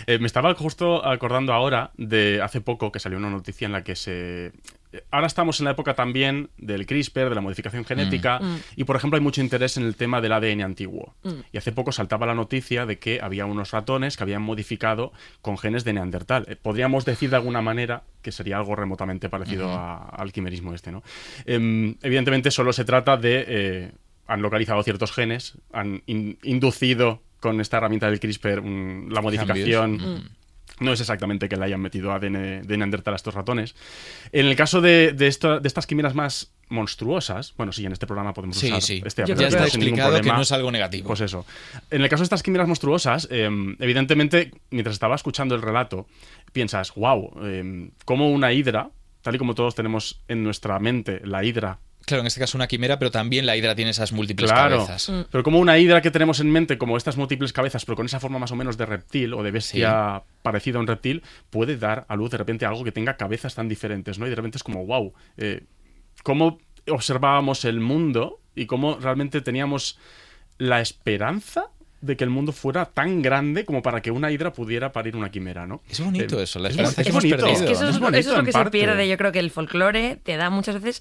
Me estaba justo acordando ahora de hace poco que salió una noticia en la que ahora estamos en la época también del CRISPR, de la modificación genética, y por ejemplo hay mucho interés en el tema del ADN antiguo. Y hace poco saltaba la noticia de que había unos ratones que habían modificado con genes de Neandertal. Podríamos decir de alguna manera que sería algo remotamente parecido al quimerismo este, ¿no? Evidentemente solo se trata de... han localizado ciertos genes, han inducido con esta herramienta del CRISPR la modificación. No es exactamente que le hayan metido ADN de Neandertal a estos ratones. En el caso de estas quimeras más monstruosas, bueno, sí, en este programa podemos usar este ya apelativo está sin ningún explicado que problema. no es algo negativo. Pues eso. En el caso de estas quimeras monstruosas, evidentemente, mientras estaba escuchando el relato, piensas, wow, como una hidra, tal y como todos tenemos en nuestra mente la hidra. Claro, en este caso una quimera, pero también la hidra tiene esas múltiples cabezas. Pero como una hidra que tenemos en mente, como estas múltiples cabezas, pero con esa forma más o menos de reptil o de bestia parecida a un reptil, puede dar a luz de repente algo que tenga cabezas tan diferentes, ¿no? Y de repente es como, wow, cómo observábamos el mundo y cómo realmente teníamos la esperanza de que el mundo fuera tan grande como para que una hidra pudiera parir una quimera, ¿no? Es bonito eso, la es esperanza que hemos bonito. perdido. Es que eso, ¿no? es bonito, eso es lo que en se parte. pierde. Yo creo que el folclore te da muchas veces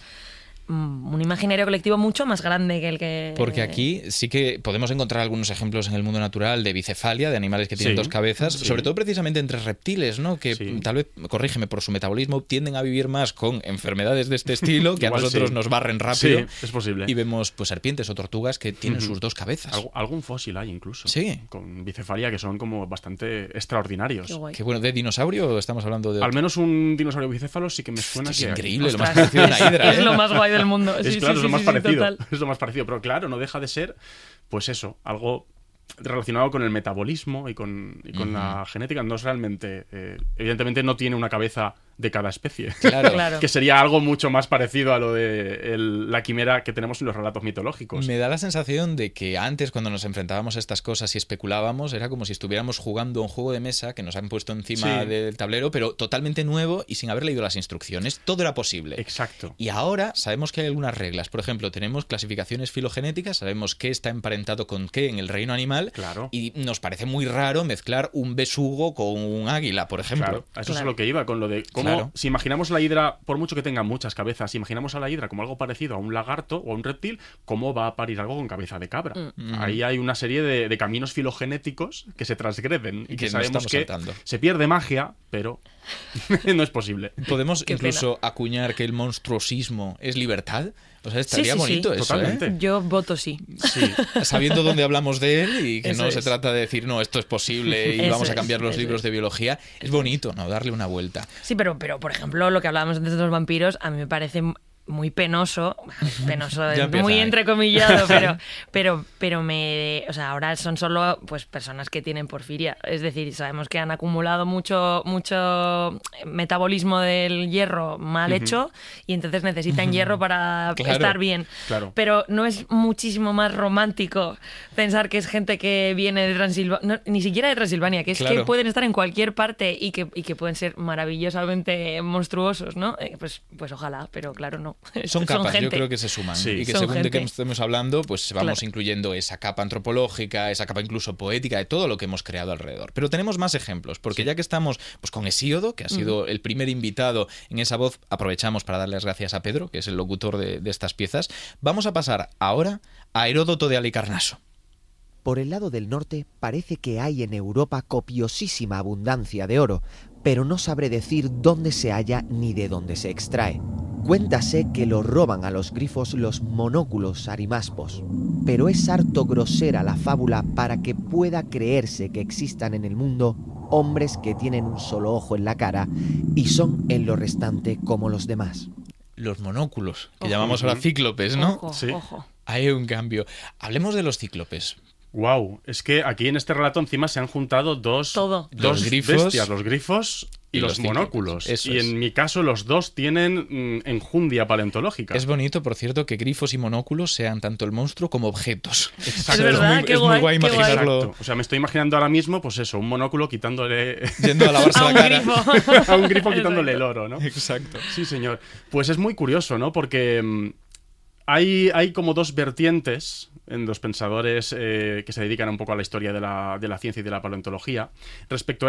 un imaginario colectivo mucho más grande que el que... Porque aquí sí que podemos encontrar algunos ejemplos en el mundo natural de bicefalia, de animales que tienen dos cabezas, sobre todo precisamente entre reptiles, ¿no? Que tal vez, corrígeme, por su metabolismo tienden a vivir más con enfermedades de este estilo que a nosotros nos barren rápido. Sí, es posible. Y vemos pues serpientes o tortugas que tienen sus dos cabezas. Algún fósil hay incluso. Sí. Con bicefalia que son como bastante extraordinarios. Qué guay. Que bueno, ¿de dinosaurio estamos hablando de...? Al menos un dinosaurio bicéfalo sí que me suena es que increíble, hay. lo más parecido a una hidra, Es lo más guay del mundo. Es Sí, claro, sí, es lo más sí, parecido. total. Es lo más parecido, pero claro, no deja de ser, pues eso, algo relacionado con el metabolismo y con la genética. No es realmente, evidentemente no tiene una cabeza de cada especie. Claro. Que sería algo mucho más parecido a lo de la quimera que tenemos en los relatos mitológicos. Me da la sensación de que antes, cuando nos enfrentábamos a estas cosas y especulábamos, era como si estuviéramos jugando a un juego de mesa que nos han puesto encima del tablero, pero totalmente nuevo y sin haber leído las instrucciones. Todo era posible. Exacto. Y ahora sabemos que hay algunas reglas. Por ejemplo, tenemos clasificaciones filogenéticas, sabemos qué está emparentado con qué en el reino animal. Claro. Y nos parece muy raro mezclar un besugo con un águila, por ejemplo. Claro, a eso es a lo que iba, con lo de cómo, si imaginamos la hidra, por mucho que tenga muchas cabezas, si imaginamos a la hidra como algo parecido a un lagarto o a un reptil, ¿cómo va a parir algo con cabeza de cabra? Ahí hay una serie de caminos filogenéticos que se transgreden y que sabemos que se pierde magia, pero no es posible. ¿Podemos incluso acuñar que el monstruosismo es libertad? O sea, estaría bonito eso, totalmente. ¿eh? Yo voto sí. Sabiendo dónde hablamos de él y que no se trata de decir, no, esto es posible y vamos a cambiar los libros de biología. Es bonito, ¿no? Darle una vuelta. Sí, pero por ejemplo, lo que hablábamos antes de los vampiros, a mí me parece muy penoso, muy entrecomillado, pero o sea, ahora son solo pues personas que tienen porfiria, es decir, sabemos que han acumulado mucho metabolismo del hierro mal hecho y entonces necesitan hierro para estar bien. Claro. Pero no es muchísimo más romántico pensar que es gente que viene de Transilvania, ni siquiera de Transilvania, que es que pueden estar en cualquier parte y que pueden ser maravillosamente monstruosos, ¿no? Pues ojalá, pero claro, no. Son capas, gente. yo creo que se suman. Y que son según gente. de qué estemos hablando, pues vamos incluyendo esa capa antropológica, esa capa incluso poética, de todo lo que hemos creado alrededor. Pero tenemos más ejemplos, porque ya que estamos pues con Hesíodo, que ha sido el primer invitado en esa voz, aprovechamos para darle las gracias a Pedro, que es el locutor de estas piezas. Vamos a pasar ahora a Heródoto de Halicarnaso. Por el lado del norte parece que hay en Europa copiosísima abundancia de oro, pero no sabré decir dónde se halla ni de dónde se extrae. Cuéntase que lo roban a los grifos los monóculos arimaspos, pero es harto grosera la fábula para que pueda creerse que existan en el mundo hombres que tienen un solo ojo en la cara y son en lo restante como los demás. Los monóculos, que llamamos ahora cíclopes, ¿no? Ojo. Hay un cambio. Hablemos de los cíclopes. Wow, es que aquí en este relato encima se han juntado dos grifos, bestias, los grifos y los monóculos. Eso y en mi caso los dos tienen enjundia paleontológica. Es bonito, por cierto, que grifos y monóculos sean tanto el monstruo como objetos. Exacto. Es verdad, es muy guay imaginarlo. Exacto. O sea, me estoy imaginando ahora mismo, pues eso, un monóculo quitándole... Yendo a lavarse la cara. A un grifo quitándole el oro, ¿no? Exacto. Sí, señor. Pues es muy curioso, ¿no? Porque hay como dos vertientes en los pensadores que se dedican un poco a la historia de la ciencia y de la paleontología respecto a